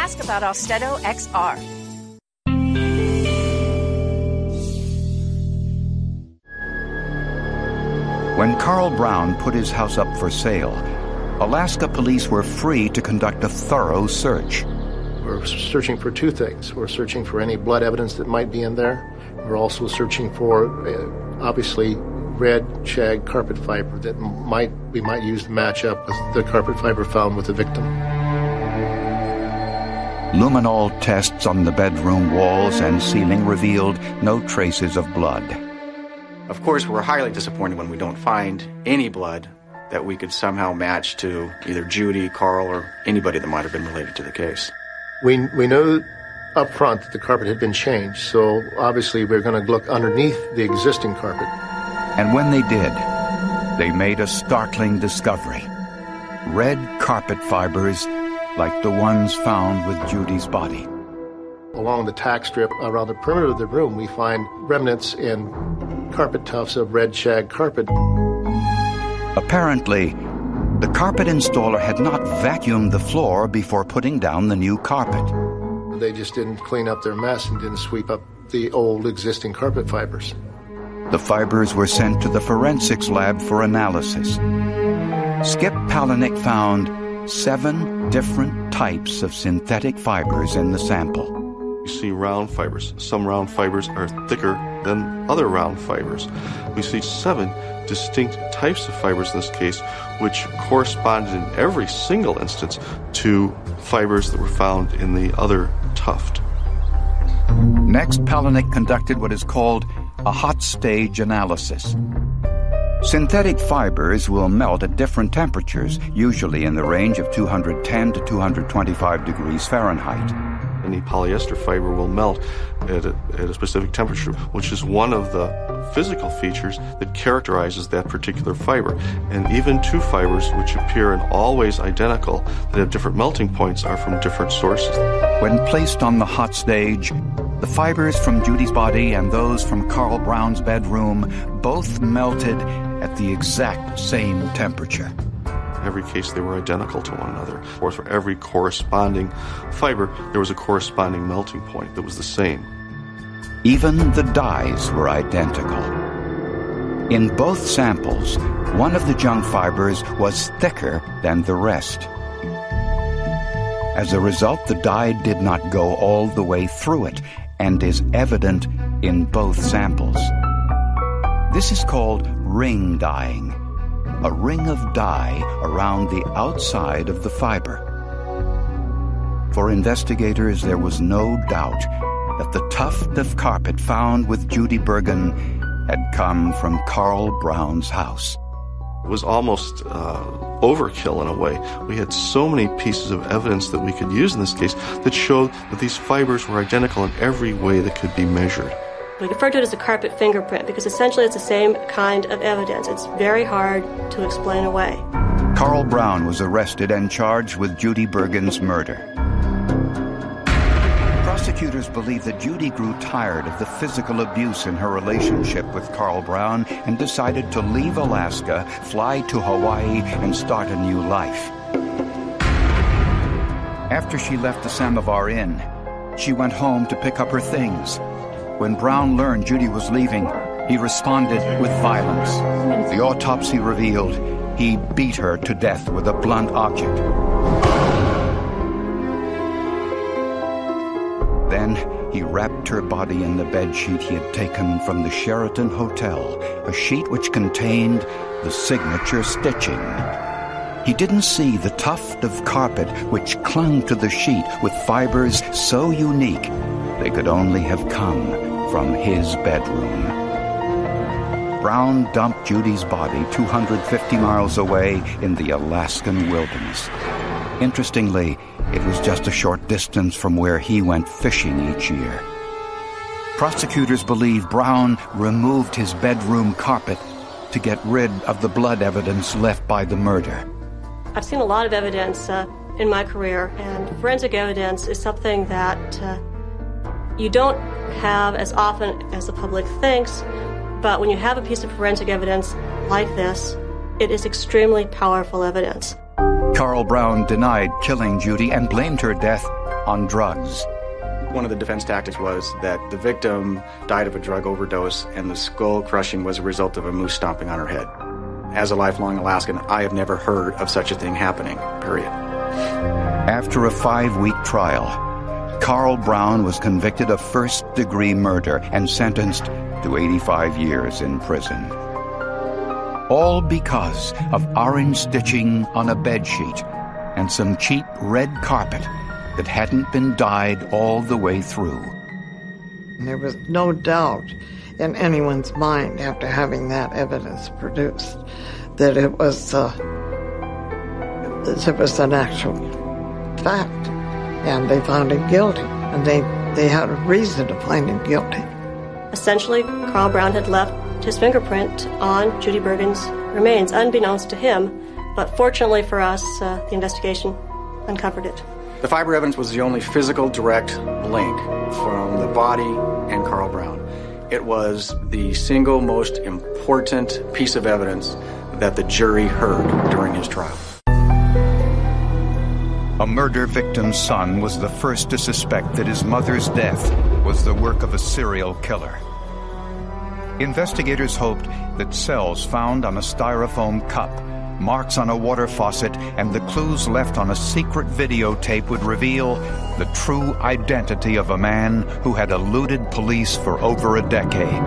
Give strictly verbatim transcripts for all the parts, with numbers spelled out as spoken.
ask about Austedo X R. When Carl Brown put his house up for sale, Alaska police were free to conduct a thorough search. We're searching for two things. We're searching for any blood evidence that might be in there. We're also searching for, uh, obviously, red shag carpet fiber that might we might use to match up with the carpet fiber found with the victim. Luminol tests on the bedroom walls and ceiling revealed no traces of blood. Of course, we're highly disappointed when we don't find any blood that we could somehow match to either Judy, Carl, or anybody that might have been related to the case. We we know up front that the carpet had been changed, so obviously we're going to look underneath the existing carpet. And when they did, they made a startling discovery. Red carpet fibers like the ones found with Judy's body. Along the tack strip around the perimeter of the room, we find remnants and carpet tufts of red shag carpet. Apparently, the carpet installer had not vacuumed the floor before putting down the new carpet. They just didn't clean up their mess and didn't sweep up the old existing carpet fibers. The fibers were sent to the forensics lab for analysis. Skip Palahniuk found seven different types of synthetic fibers in the sample. You see round fibers. Some round fibers are thicker than other round fibers. We see seven distinct types of fibers in this case, which corresponded in every single instance to fibers that were found in the other tuft. Next, Palahniuk conducted what is called a hot stage analysis. Synthetic fibers will melt at different temperatures, usually in the range of two hundred ten to two hundred twenty-five degrees Fahrenheit. Any polyester fiber will melt at a, at a specific temperature, which is one of the physical features that characterizes that particular fiber. And even two fibers, which appear in all ways identical, that have different melting points, are from different sources. When placed on the hot stage, the fibers from Judy's body and those from Carl Brown's bedroom both melted at the exact same temperature. In every case, they were identical to one another. Or for every corresponding fiber, there was a corresponding melting point that was the same. Even the dyes were identical. In both samples, one of the junk fibers was thicker than the rest. As a result, the dye did not go all the way through it and is evident in both samples. This is called ring dyeing, a ring of dye around the outside of the fiber. For investigators, there was no doubt that the tuft of carpet found with Judy Bergen had come from Carl Brown's house. It was almost uh, overkill in a way. We had so many pieces of evidence that we could use in this case that showed that these fibers were identical in every way that could be measured. We refer to it as a carpet fingerprint because essentially it's the same kind of evidence. It's very hard to explain away. Carl Brown was arrested and charged with Judy Bergen's murder. Prosecutors believe that Judy grew tired of the physical abuse in her relationship with Carl Brown and decided to leave Alaska, fly to Hawaii, and start a new life. After she left the Samovar Inn, she went home to pick up her things. When Brown learned Judy was leaving, he responded with violence. The autopsy revealed he beat her to death with a blunt object. Then he wrapped her body in the bedsheet he had taken from the Sheraton Hotel, a sheet which contained the signature stitching. He didn't see the tuft of carpet which clung to the sheet with fibers so unique they could only have come from his bedroom. Brown dumped Judy's body two hundred fifty miles away in the Alaskan wilderness. Interestingly, it was just a short distance from where he went fishing each year. Prosecutors believe Brown removed his bedroom carpet to get rid of the blood evidence left by the murder. I've seen a lot of evidence uh, in my career, and forensic evidence is something that uh, you don't have as often as the public thinks, but when you have a piece of forensic evidence like this, it is extremely powerful evidence. Carl Brown denied killing Judy and blamed her death on drugs. One of the defense tactics was that the victim died of a drug overdose and the skull crushing was a result of a moose stomping on her head. As a lifelong Alaskan, I have never heard of such a thing happening, period. After a five-week trial, Carl Brown was convicted of first-degree murder and sentenced to eighty-five years in prison. All because of orange stitching on a bedsheet and some cheap red carpet that hadn't been dyed all the way through. There was no doubt in anyone's mind after having that evidence produced that it was uh, it was an actual fact, and they found him guilty, and they, they had a reason to find him guilty. Essentially, Carl Brown had left his fingerprint on Judy Bergen's remains, unbeknownst to him, but fortunately for us, uh, the investigation uncovered it. The fiber evidence was the only physical direct link from the body and Carl Brown. It was the single most important piece of evidence that the jury heard during his trial. A murder victim's son was the first to suspect that his mother's death was the work of a serial killer. Investigators hoped that cells found on a styrofoam cup, marks on a water faucet, and the clues left on a secret videotape would reveal the true identity of a man who had eluded police for over a decade.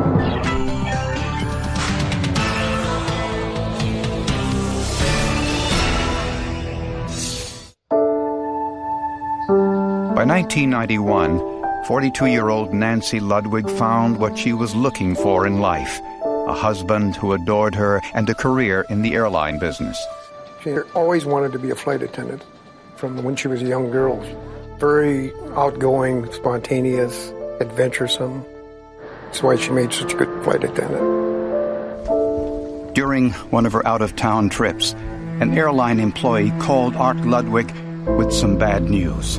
By nineteen ninety-one, forty-two-year-old Nancy Ludwig found what she was looking for in life: a husband who adored her and a career in the airline business. She always wanted to be a flight attendant from when she was a young girl. Very outgoing, spontaneous, adventuresome. That's why she made such a good flight attendant. During one of her out-of-town trips, an airline employee called Art Ludwig with some bad news.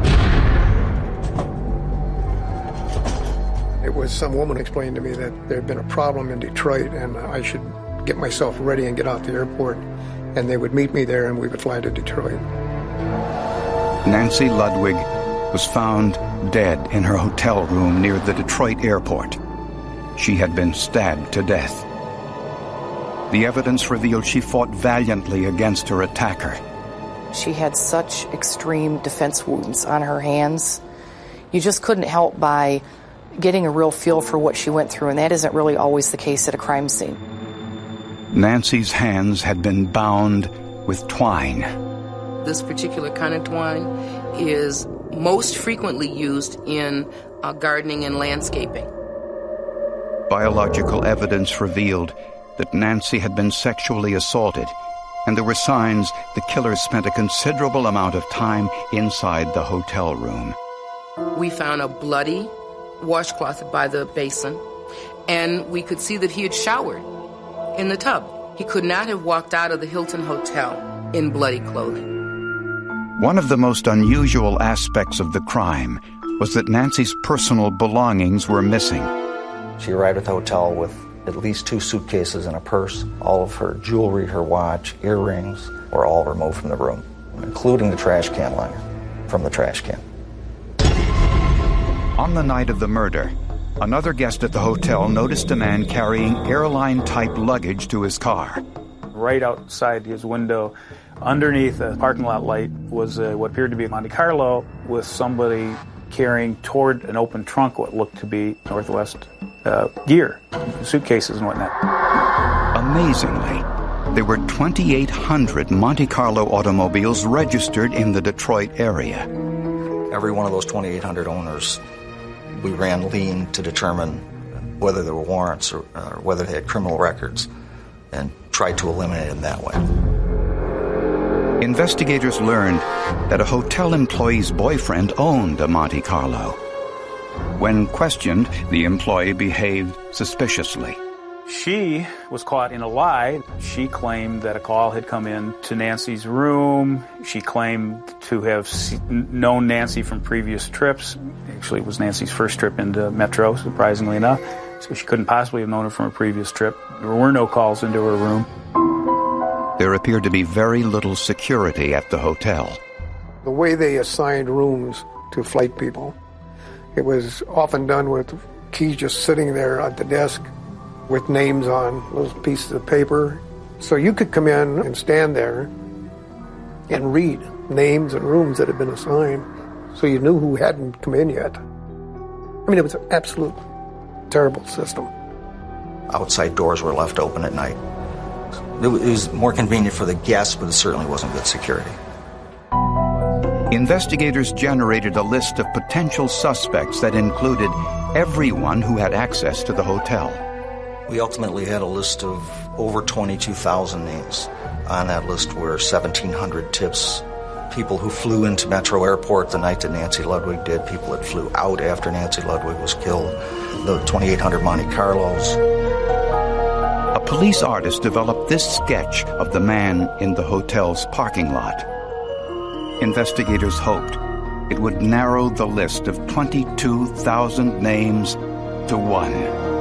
It was some woman explained to me that there had been a problem in Detroit and I should get myself ready and get out the airport, and they would meet me there and we would fly to Detroit. Nancy Ludwig was found dead in her hotel room near the Detroit airport. She had been stabbed to death. The evidence revealed she fought valiantly against her attacker. She had such extreme defense wounds on her hands. You just couldn't help by getting a real feel for what she went through, and that isn't really always the case at a crime scene. Nancy's hands had been bound with twine. This particular kind of twine is most frequently used in uh, gardening and landscaping. Biological evidence revealed that Nancy had been sexually assaulted, and there were signs the killer spent a considerable amount of time inside the hotel room. We found a bloody washcloth by the basin, and we could see that he had showered in the tub. He could not have walked out of the Hilton Hotel in bloody clothing. One of the most unusual aspects of the crime was that Nancy's personal belongings were missing. She arrived at the hotel with at least two suitcases and a purse. All of her jewelry, her watch, earrings were all removed from the room, including the trash can liner from the trash can. On the night of the murder, another guest at the hotel noticed a man carrying airline-type luggage to his car. Right outside his window, underneath a parking lot light, was uh, what appeared to be a Monte Carlo with somebody carrying toward an open trunk what looked to be Northwest uh, gear, suitcases and whatnot. Amazingly, there were twenty-eight hundred Monte Carlo automobiles registered in the Detroit area. Every one of those twenty-eight hundred owners, we ran lean to determine whether there were warrants or, or whether they had criminal records, and tried to eliminate them that way. Investigators learned that a hotel employee's boyfriend owned a Monte Carlo. When questioned, the employee behaved suspiciously. She was caught in a lie. She claimed that a call had come in to Nancy's room. She claimed to have known Nancy from previous trips. Actually, it was Nancy's first trip into Metro, surprisingly enough. So she couldn't possibly have known her from a previous trip. There were no calls into her room. There appeared to be very little security at the hotel. The way they assigned rooms to flight people, it was often done with keys just sitting there at the desk with names on those pieces of paper. So you could come in and stand there and read names and rooms that had been assigned, so you knew who hadn't come in yet. I mean, it was an absolute terrible system. Outside doors were left open at night. It was more convenient for the guests, but it certainly wasn't good security. Investigators generated a list of potential suspects that included everyone who had access to the hotel. We ultimately had a list of over twenty-two thousand names. On that list were seventeen hundred tips, people who flew into Metro Airport the night that Nancy Ludwig did, people that flew out after Nancy Ludwig was killed, the twenty-eight hundred Monte Carlos. A police artist developed this sketch of the man in the hotel's parking lot. Investigators hoped it would narrow the list of twenty-two thousand names to one.